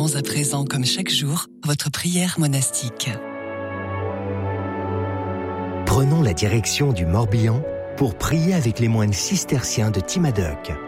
Offrons à présent, comme chaque jour, votre prière monastique. Prenons la direction du Morbihan pour prier avec les moines cisterciens de Timadoc.